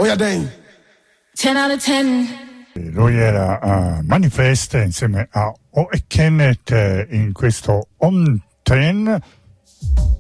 Oya dang. 10 out of 10. Lui era a Manifest insieme a O e Kenneth in questo On 10.